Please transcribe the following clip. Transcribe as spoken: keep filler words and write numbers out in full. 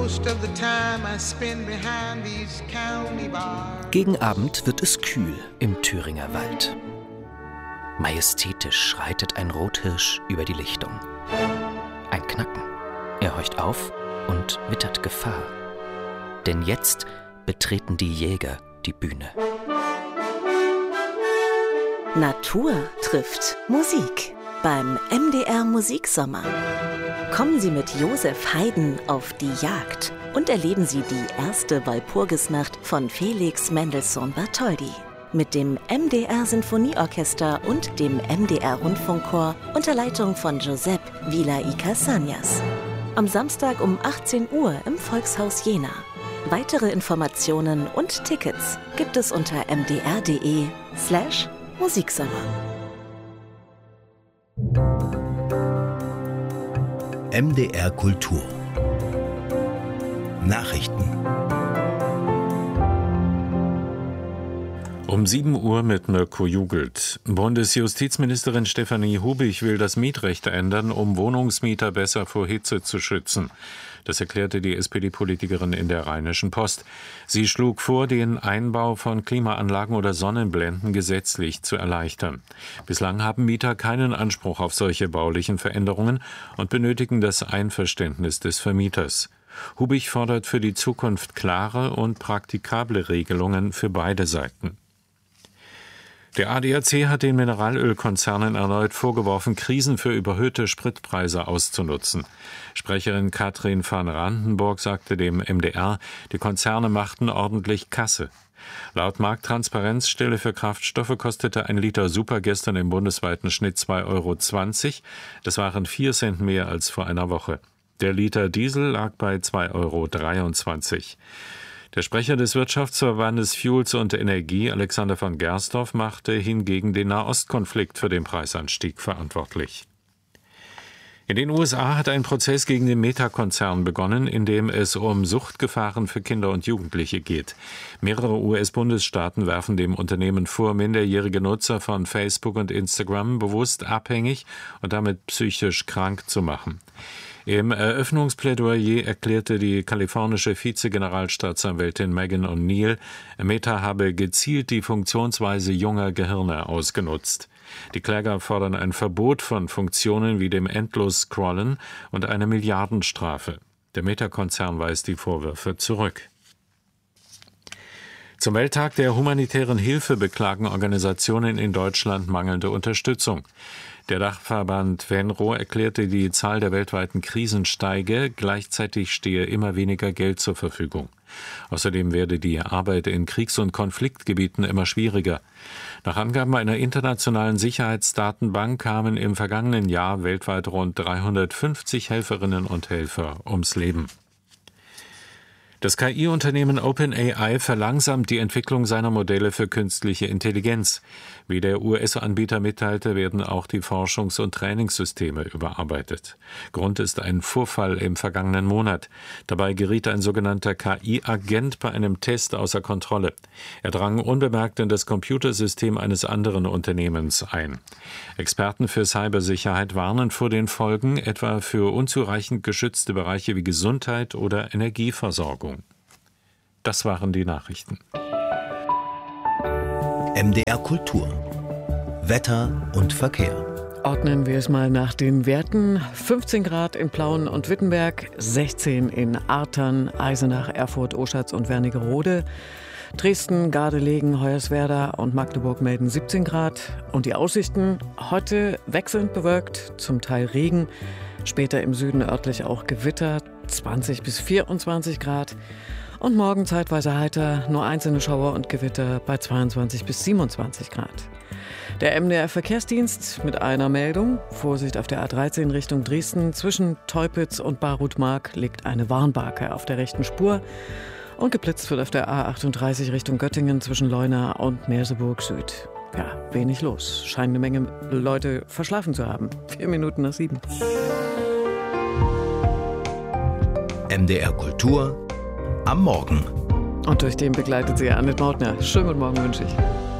Gegen Abend wird es kühl im Thüringer Wald. Majestätisch schreitet ein Rothirsch über die Lichtung. Ein Knacken. Er horcht auf und wittert Gefahr. Denn jetzt betreten die Jäger die Bühne. Natur trifft Musik beim M D R Musiksommer. Kommen Sie mit Josef Haydn auf die Jagd und erleben Sie die erste Walpurgisnacht von Felix Mendelssohn Bartholdy. Mit dem M D R Sinfonieorchester und dem M D R Rundfunkchor unter Leitung von Giuseppe Villa y Cassagnas. Am Samstag um achtzehn Uhr im Volkshaus Jena. Weitere Informationen und Tickets gibt es unter mdr.de slash Musiksommer. M D R Kultur Nachrichten. Um sieben Uhr mit Mirko Jugelt. Bundesjustizministerin Stefanie Hubich will das Mietrecht ändern, um Wohnungsmieter besser vor Hitze zu schützen. Das erklärte die S P D-Politikerin in der Rheinischen Post. Sie schlug vor, den Einbau von Klimaanlagen oder Sonnenblenden gesetzlich zu erleichtern. Bislang haben Mieter keinen Anspruch auf solche baulichen Veränderungen und benötigen das Einverständnis des Vermieters. Hubich fordert für die Zukunft klare und praktikable Regelungen für beide Seiten. Der A D A C hat den Mineralölkonzernen erneut vorgeworfen, Krisen für überhöhte Spritpreise auszunutzen. Sprecherin Katrin van Randenburg sagte dem M D R, die Konzerne machten ordentlich Kasse. Laut Markttransparenzstelle für Kraftstoffe kostete ein Liter Super gestern im bundesweiten Schnitt zwei Euro zwanzig. Das waren vier Cent mehr als vor einer Woche. Der Liter Diesel lag bei zwei Euro dreiundzwanzig. Der Sprecher des Wirtschaftsverbandes Fuels und Energie, Alexander von Gersdorf, machte hingegen den Nahostkonflikt für den Preisanstieg verantwortlich. In den U S A hat ein Prozess gegen den Meta-Konzern begonnen, in dem es um Suchtgefahren für Kinder und Jugendliche geht. Mehrere U S-Bundesstaaten werfen dem Unternehmen vor, minderjährige Nutzer von Facebook und Instagram bewusst abhängig und damit psychisch krank zu machen. Im Eröffnungsplädoyer erklärte die kalifornische Vize-Generalstaatsanwältin Megan O'Neill, Meta habe gezielt die Funktionsweise junger Gehirne ausgenutzt. Die Kläger fordern ein Verbot von Funktionen wie dem Endlos-Scrollen und eine Milliardenstrafe. Der Meta-Konzern weist die Vorwürfe zurück. Zum Welttag der humanitären Hilfe beklagen Organisationen in Deutschland mangelnde Unterstützung. Der Dachverband Venro erklärte, die Zahl der weltweiten Krisen steige, gleichzeitig stehe immer weniger Geld zur Verfügung. Außerdem werde die Arbeit in Kriegs- und Konfliktgebieten immer schwieriger. Nach Angaben einer internationalen Sicherheitsdatenbank kamen im vergangenen Jahr weltweit rund dreihundertfünfzig Helferinnen und Helfer ums Leben. Das K I-Unternehmen OpenAI verlangsamt die Entwicklung seiner Modelle für künstliche Intelligenz. Wie der U S-Anbieter mitteilte, werden auch die Forschungs- und Trainingssysteme überarbeitet. Grund ist ein Vorfall im vergangenen Monat. Dabei geriet ein sogenannter K I-Agent bei einem Test außer Kontrolle. Er drang unbemerkt in das Computersystem eines anderen Unternehmens ein. Experten für Cybersicherheit warnen vor den Folgen, etwa für unzureichend geschützte Bereiche wie Gesundheit oder Energieversorgung. Das waren die Nachrichten. M D R Kultur. Wetter und Verkehr. Ordnen wir es mal nach den Werten. fünfzehn Grad in Plauen und Wittenberg, sechzehn in Artern, Eisenach, Erfurt, Oschatz und Wernigerode. Dresden, Gardelegen, Hoyerswerda und Magdeburg melden siebzehn Grad. Und die Aussichten heute wechselnd bewölkt, zum Teil Regen. Später im Süden örtlich auch Gewitter, zwanzig bis vierundzwanzig Grad. Und morgen zeitweise heiter, nur einzelne Schauer und Gewitter bei zweiundzwanzig bis siebenundzwanzig Grad. Der M D R-Verkehrsdienst mit einer Meldung. Vorsicht auf der A dreizehn Richtung Dresden. Zwischen Teupitz und Barutmark liegt eine Warnbarke auf der rechten Spur. Und geblitzt wird auf der A achtunddreißig Richtung Göttingen zwischen Leuna und Merseburg Süd. Ja, wenig los. Scheint eine Menge Leute verschlafen zu haben. Vier Minuten nach sieben. M D R Kultur am Morgen. Und durch den begleitet sie Annette Mautner. Schönen guten Morgen wünsche ich.